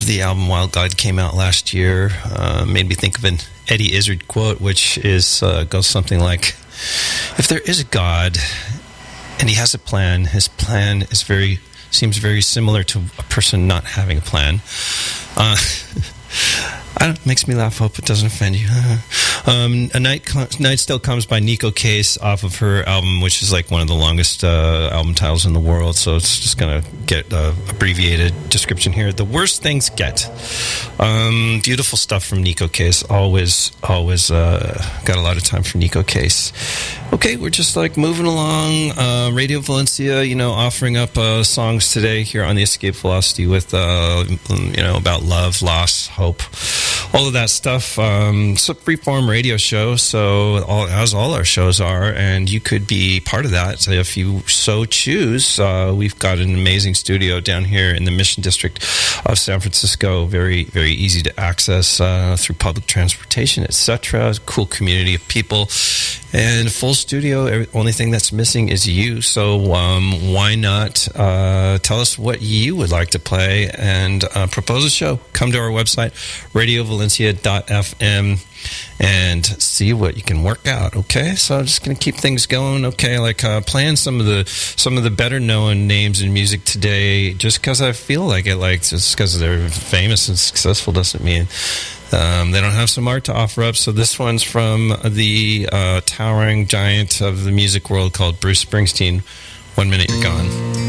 The album Wild God came out last year. Made me think of an Eddie Izzard quote, which goes something like, "If there is a God and he has a plan, his plan seems very similar to a person not having a plan." Makes me laugh. Hope it doesn't offend you. A Night Still Comes by Nico Case off of her album, which is like one of the longest album titles in the world, so it's just going to get abbreviated description here. The Worst Things Get. Beautiful stuff from Nico Case. Always got a lot of time for Nico Case. Okay, we're just like moving along. Radio Valencia, offering up songs today here on the Escape Velocity with, about love, loss, hope, all of that stuff. It's a freeform radio show, so as all our shows are, and you could be part of that if you so choose. We've got an amazing studio down here in the Mission District of San Francisco. Very, very easy to access through public transportation, etc. Cool community of people. And full studio, only thing that's missing is you. So why not tell us what you would like to play and propose a show. Come to our website, radiovalencia.fm, and see what you can work out. Okay, so I'm just going to keep things going. Okay, like playing some of the better known names in music today, just because I feel like it. Like just because they're famous and successful doesn't mean they don't have some art to offer up. So this one's from the towering giant of the music world called Bruce Springsteen. 1 Minute You're Gone.